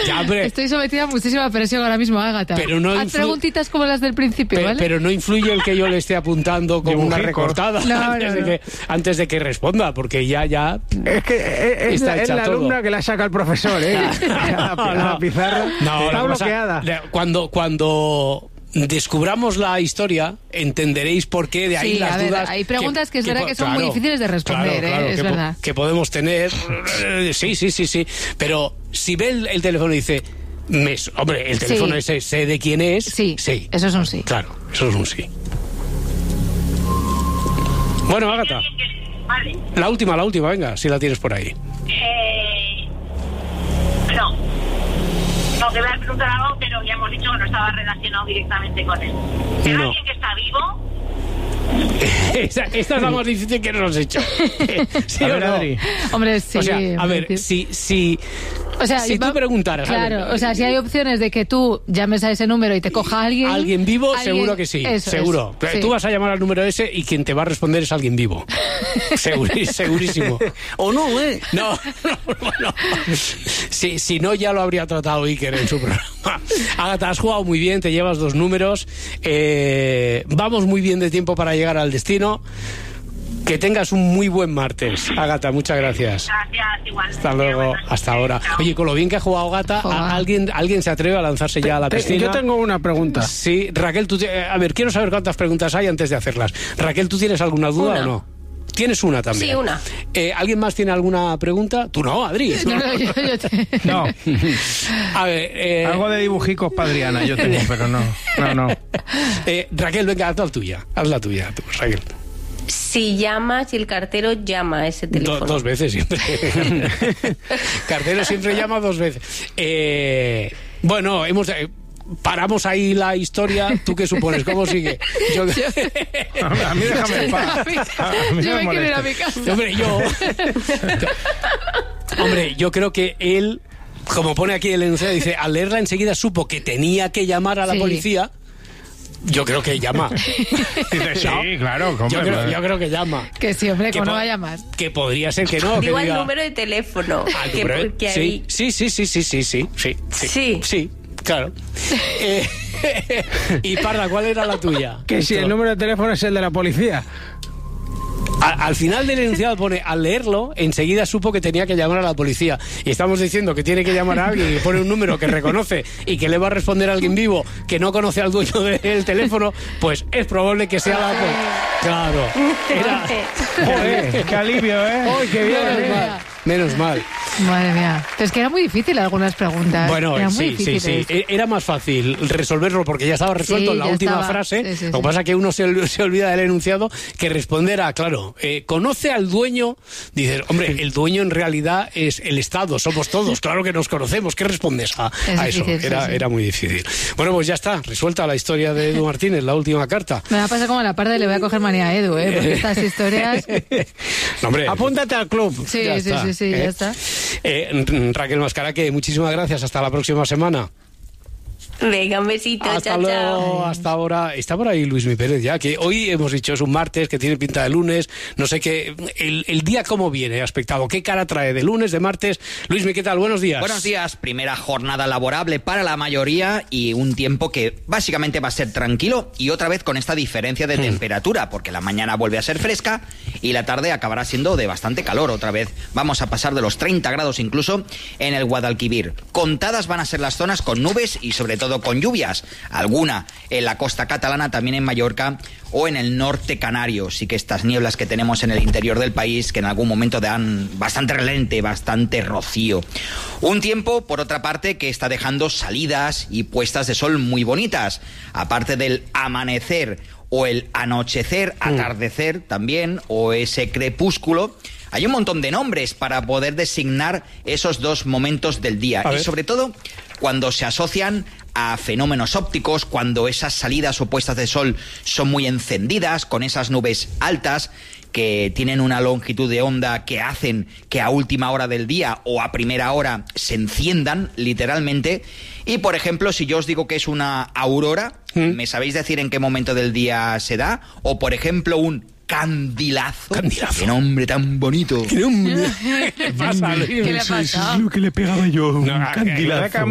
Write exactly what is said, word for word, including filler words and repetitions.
Ya, hombre. Estoy sometida a muchísima presión ahora mismo, Ágata. Pero no Haz influ... preguntitas como las del principio, pero, ¿vale? pero no influye el que yo le esté apuntando como una recortada no, antes, no, de no. que, antes de que responda, porque ya, ya... Es que es, es, la, es la alumna todo. que la saca el profesor, ¿eh? A la, a la pizarra. No, está no, bloqueada. O sea, cuando, cuando descubramos la historia, entenderéis por qué, de ahí sí, las a ver, dudas. hay preguntas que, que es verdad que son claro, muy difíciles de responder, claro, claro, ¿eh? Es que, verdad. Po que podemos tener. Sí, sí, sí, sí. Pero si ve el, el teléfono y dice, me, hombre, el teléfono sí. ese, sé de quién es. Sí, sí, eso es un sí. Claro, eso es un sí. Bueno, Ágata. Vale. La última, la última, venga, si la tienes por ahí. Eh... No. No, te voy a preguntar algo, pero ya hemos dicho que no estaba relacionado directamente con él. ¿Será No. alguien que está vivo? esta, esta es la más difícil que nos has hecho. ¿Sí a o ver, no? Adri. Hombre, sí. O sea, a ver, si, si, o sea, si tú va, preguntaras... Claro, a ver, o sea, si hay opciones de que tú llames a ese número y te coja a alguien... ¿Alguien vivo? alguien, Seguro que sí, eso seguro. Es, sí. Tú vas a llamar al número ese y quien te va a responder es alguien vivo. Seguri, segurísimo. O no, ¿eh? No, no, bueno. Si, si no, ya lo habría tratado Iker en su programa. Ágata, has jugado muy bien, te llevas dos números. Eh, vamos muy bien de tiempo para llegar al destino. Que tengas un muy buen martes. Ágata, muchas gracias. Gracias, igual. Hasta luego, hasta ahora. Oye, con lo bien que ha jugado Ágata, ¿a- ¿alguien, ¿alguien se atreve a lanzarse ya a la Te- piscina? Yo tengo una pregunta. Sí, Raquel, tú... te- A ver, quiero saber cuántas preguntas hay antes de hacerlas. Raquel, ¿tú tienes alguna duda Una. o no? ¿Tienes una también? Sí, una. Eh, ¿Alguien más tiene alguna pregunta? Tú no, Adri. No, no, yo, yo te... No. A ver... Eh, Algo de dibujicos para Adriana yo tengo, pero no. No, no. eh, Raquel, venga, haz la tuya. Haz la tuya, tú, Raquel. Si llama, si el cartero llama a ese teléfono. Do- dos veces siempre. Cartero siempre llama dos veces. Eh, bueno, hemos... eh, paramos ahí la historia. ¿Tú qué supones? ¿Cómo sigue? Yo... A mí déjame en paz. A mí Yo no me quiero ir a molestes. mi casa. Hombre, yo... Hombre, yo creo que él, como pone aquí el enunciado, dice, al leerla enseguida supo que tenía que llamar a la Sí. policía. Yo creo que llama. Dice, sí, claro. ¿cómo? Yo creo, yo creo que llama. Que sí, hombre, Que que no po- vaya más. Que podría ser que no. Digo que el diga- número de teléfono. Ah, el que, número de- porque sí, ahí... sí, sí, sí, sí, sí, sí, sí, sí, Sí. sí, claro. Eh, y Parda, ¿cuál era la tuya? Que si el número de teléfono es el de la policía. A- al final del enunciado pone, al leerlo, enseguida supo que tenía que llamar a la policía. Y estamos diciendo que tiene que llamar a alguien y pone un número que reconoce y que le va a responder a alguien vivo que no conoce al dueño del teléfono, pues es probable que sea la policía. Claro. Era... Joder, qué alivio, ¿eh? ¡Ay, qué bien! Madre Menos mía. mal. Menos mal. Madre mía. Pero es que era muy difícil algunas preguntas. Bueno, Eran eh, muy sí, sí, sí. difíciles. E- Era más fácil resolverlo porque ya estaba resuelto Sí, en la ya última estaba. frase. Sí, sí, Lo que sí. pasa es que uno se, ol- se olvida del enunciado que responder a, claro, eh, conoce al dueño. Dices, hombre, el dueño en realidad es el Estado, somos todos, claro que nos conocemos. ¿Qué respondes a, Es a eso? difícil, sí, Era, sí. era muy difícil. Bueno, pues ya está, resuelta la historia de Edu Martínez, la última carta. Me va a pasar como a la parte de le voy a coger manía a Edu, ¿eh? Porque estas historias... No, hombre, Apúntate al club. Sí, ya sí, está, sí, sí, ¿eh? ya está. Eh, Raquel Mascaraque, muchísimas gracias. Hasta la próxima semana. Venga, un besito. Hasta chao, luego, chao. hasta ahora. Está por ahí Luismi Pérez ya, que hoy hemos dicho es un martes, que tiene pinta de lunes, no sé qué. El, el día cómo viene, aspectado, qué cara trae de lunes, de martes. Luismi, ¿qué tal? Buenos días. Buenos días, primera jornada laborable para la mayoría y un tiempo que básicamente va a ser tranquilo y otra vez con esta diferencia de temperatura, porque la mañana vuelve a ser fresca y la tarde acabará siendo de bastante calor. Otra vez vamos a pasar de los treinta grados incluso en el Guadalquivir. Contadas van a ser las zonas con nubes y sobre todo con lluvias, alguna en la costa catalana, también en Mallorca o en el norte canario. Sí que estas nieblas que tenemos en el interior del país que en algún momento dan bastante relente, bastante rocío. Un tiempo, por otra parte, que está dejando salidas y puestas de sol muy bonitas, aparte del amanecer o el anochecer, atardecer también, o ese crepúsculo. Hay un montón de nombres para poder designar esos dos momentos del día. A Y ver. sobre todo cuando se asocian a fenómenos ópticos, cuando esas salidas o puestas de sol son muy encendidas, con esas nubes altas que tienen una longitud de onda que hacen que a última hora del día o a primera hora se enciendan literalmente. Y por ejemplo, si yo os digo que es una aurora, ¿Mm? ¿me sabéis decir en qué momento del día se da? O por ejemplo, un candilazo. Candilazo. Qué nombre tan bonito. ¿Qué pasa, Luis? ¿Qué le ha pasado? lo que le pegaba yo. Un No, candilazo.